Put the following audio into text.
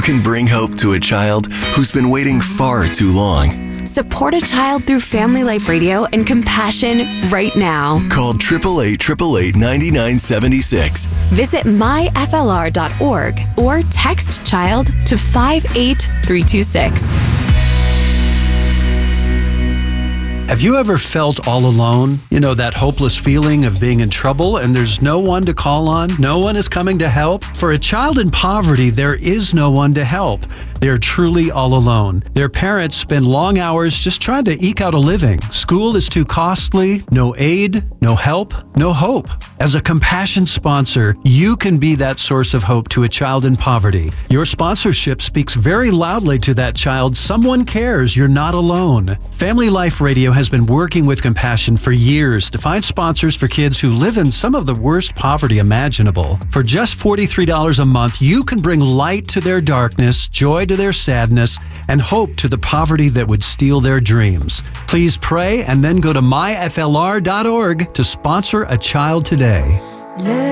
can bring hope to a child who's been waiting far too long. Support a child through Family Life Radio and Compassion right now. Call 888-888-9976. Visit myflr.org or text child to 58326. Have you ever felt all alone? You know, that hopeless feeling of being in trouble and there's no one to call on? No one is coming to help? For a child in poverty, there is no one to help. They're truly all alone. Their parents spend long hours just trying to eke out a living. School is too costly, no aid, no help, no hope. As a Compassion sponsor, you can be that source of hope to a child in poverty. Your sponsorship speaks very loudly to that child. Someone cares. You're not alone. Family Life Radio has been working with Compassion for years to find sponsors for kids who live in some of the worst poverty imaginable. For just $43 a month, you can bring light to their darkness, joy to their sadness, and hope to the poverty that would steal their dreams. Please pray and then go to myflr.org to sponsor a child today.